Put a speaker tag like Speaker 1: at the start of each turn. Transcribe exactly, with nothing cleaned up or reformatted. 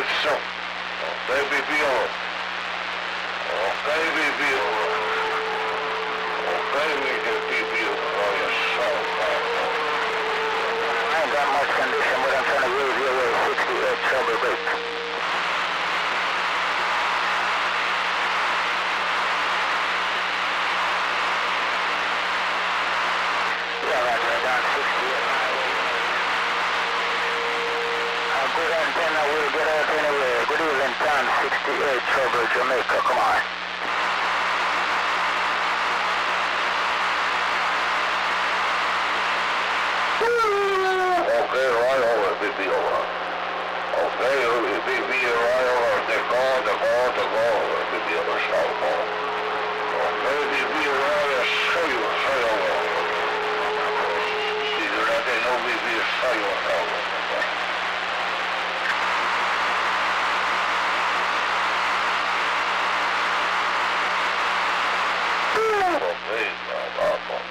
Speaker 1: posição. Ok, B B O. Ok, B B O. Ok, Major B B O. Olha só, cara.
Speaker 2: I ain't got much condition, but I'm trying to wave your way. sixty-eight trouble break. Yeah, right, right down sixty-eight. Uh, good antenna, we'll get out anyway. Good evening, Tom, sixty-eight trouble Jamaica, come on.
Speaker 1: Okay, right over, B B O. Okay, B B O, right over. The call, the call, the call, B B O, south call. Okay, B B O, right, show you, show you. See, you're not there, no B B O, show you, show you. Okay,